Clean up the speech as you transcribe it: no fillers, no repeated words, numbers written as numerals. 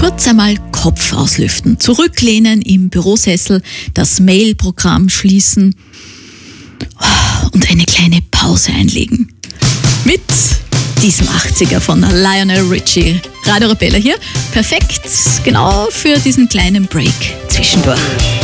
Kurz einmal Kopf auslüften, zurücklehnen im Bürosessel, das Mail-Programm schließen und eine kleine Pause einlegen. Mit diesem 80er von Lionel Richie. Radio Arabella hier, perfekt, genau für diesen kleinen Break zwischendurch.